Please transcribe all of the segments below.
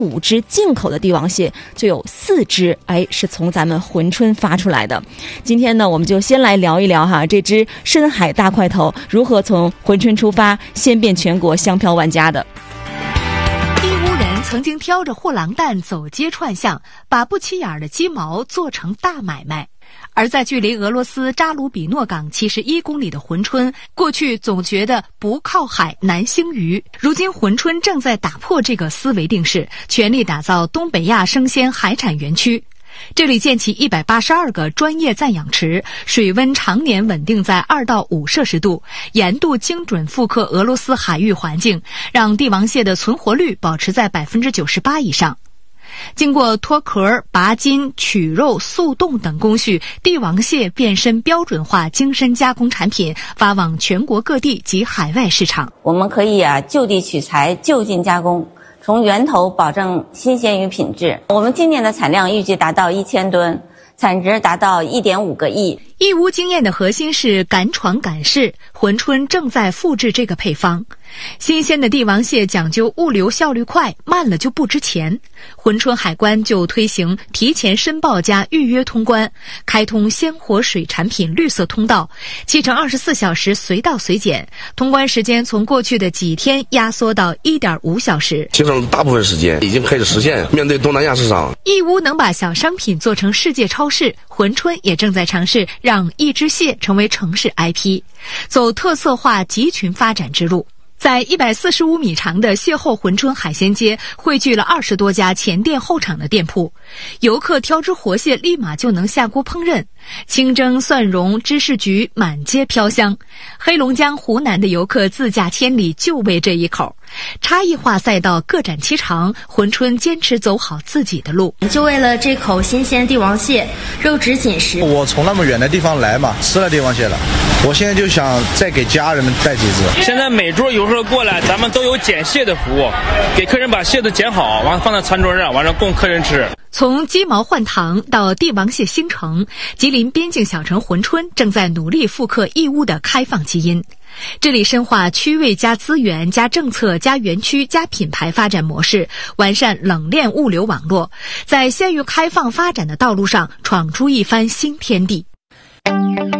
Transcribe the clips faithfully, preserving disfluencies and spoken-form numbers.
五只进口的帝王蟹，就有四只哎是从咱们珲春发出来的。今天呢，我们就先来聊一聊哈，这只深海大块头如何从珲春出发，先遍全国，香飘万家的。 义乌人曾经挑着货郎担走街串巷，把不起眼的鸡毛做成大买卖。而在距离俄罗斯扎卢比诺港七十一公里的珲春，过去总觉得不靠海难兴鱼，如今珲春正在打破这个思维定式，全力打造东北亚生鲜海产园区。这里建起一百八十二个专业暂养池，水温常年稳定在二到五摄氏度，盐度精准复刻俄罗斯海域环境，让帝王蟹的存活率保持在百分之九十八以上。经过脱壳、拔筋、取肉、速冻等工序，帝王蟹变身标准化精深加工产品，发往全国各地及海外市场。 我们可以啊就地取材，就近加工，从源头保证新鲜与品质。我们今年的产量预计达到一千吨，产值达到一点五个亿。 义乌经验的核心是敢闯敢试，珲春正在复制这个配方。新鲜的帝王蟹讲究物流效率快，慢了就不值钱。珲春海关就推行提前申报加预约通关，开通鲜活水产品绿色通道，七乘二十四小时随到随检，通关时间从过去的几天压缩到一点五小时， 节省大部分时间，已经开始实现面对东南亚市场。 义乌能把小商品做成世界超市，珲春也正在尝试让一只蟹成为城市 I P， 走特色化集群发展之路。在一百四十五米长的邂逅珲春海鲜街，汇聚了二十多家前店后厂的店铺，游客挑只活蟹立马就能下锅烹饪，清蒸、蒜蓉、芝士焗满街飘香。黑龙江、湖南的游客自驾千里就为这一口。差异化赛道各展其长，珲春坚持走好自己的路， 就为了这口新鲜帝王蟹，肉质紧实。 我从那么远的地方来嘛，吃了帝王蟹了，我现在就想再给家人们带几只。 现在每桌游客过来，咱们都有捡蟹的服务，给客人把蟹子捡好，完了放在餐桌上，完了供客人吃。 从鸡毛换糖到帝王蟹新城，吉林边境小城珲春正在努力复刻义乌的开放基因。这里深化区位加资源加政策加园区加品牌发展模式，完善冷链物流网络，在鲜于开放发展的道路上闯出一番新天地。 可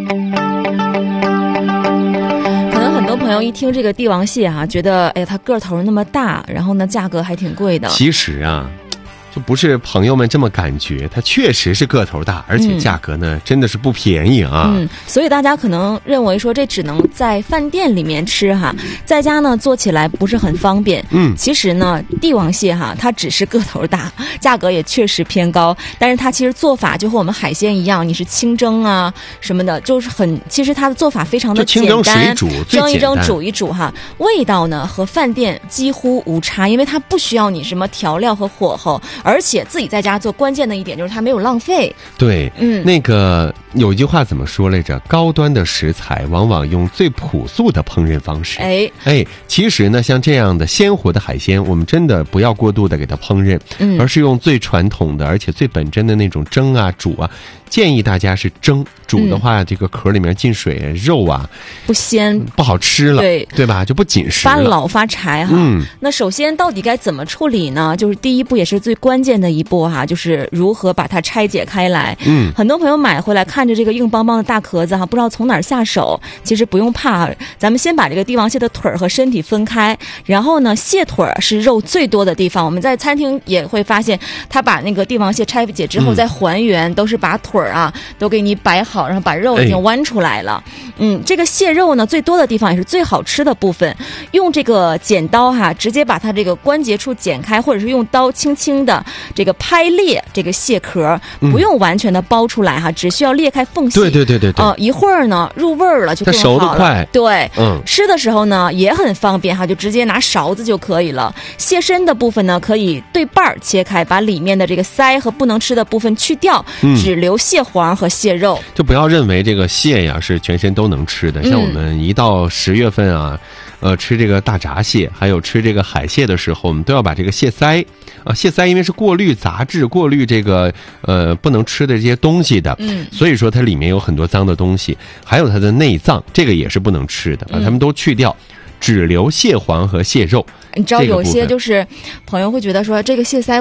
能很多朋友一听这个帝王蟹啊，觉得哎，它个头那么大，然后呢价格还挺贵的。 其实啊就不是朋友们这么感觉，它确实是个头大，而且价格呢、嗯、真的是不便宜啊。 嗯，所以大家可能认为说这只能在饭店里面吃哈，在家呢做起来不是很方便。嗯，其实呢帝王蟹哈，它只是个头大，价格也确实偏高，但是它其实做法就和我们海鲜一样，你是清蒸啊什么的，就是很其实它的做法非常的简单， 就清蒸水煮， 蒸一蒸煮一煮哈，味道呢和饭店几乎无差，因为它不需要你什么调料和火候。而且自己在家做，关键的一点就是它没有浪费。 对，嗯，那个有一句话怎么说来着？高端的食材往往用最朴素的烹饪方式。哎哎，其实呢，像这样的鲜活的海鲜，我们真的不要过度的给它烹饪，嗯，而是用最传统的，而且最本真的那种蒸啊、煮啊。建议大家是蒸，煮的话、嗯、这个壳里面进水，肉啊不鲜， 不好吃了，对对吧？就不紧实了， 发老发柴哈。嗯，那首先到底该怎么处理呢？就是第一步也是最关键的一步哈，就是如何把它拆解开来。嗯，很多朋友买回来看着这个硬邦邦的大壳子哈，不知道从哪儿下手。其实不用怕，咱们先把这个帝王蟹的腿儿和身体分开，然后呢，蟹腿儿是肉最多的地方。我们在餐厅也会发现，他把那个帝王蟹拆解之后再还原，嗯、都是把腿啊，都给你摆好，然后把肉已经剜出来了。哎、嗯，这个蟹肉呢，最多的地方也是最好吃的部分。用这个剪刀哈，直接把它这个关节处剪开，或者是用刀轻轻的这个拍裂这个蟹壳，不用完全的剥出来哈，嗯、只需要裂开缝隙。 对对对对对。 呃，一会儿呢入味儿了就更好了。它熟得快。对，嗯，吃的时候呢也很方便哈，就直接拿勺子就可以了。蟹身的部分呢可以对半切开，把里面的这个鳃和不能吃的部分去掉，嗯、只留蟹黄和蟹肉。 就不要认为这个蟹呀是全身都能吃的，像我们一到十月份啊。呃，吃这个大闸蟹，还有吃这个海蟹的时候，我们都要把这个蟹鳃啊，蟹鳃因为是过滤杂质、过滤这个呃不能吃的这些东西的，嗯，所以说它里面有很多脏的东西，还有它的内脏，这个也是不能吃的，把它们都去掉。 只留蟹黄和蟹肉。 你知道有些就是朋友会觉得说这个蟹腮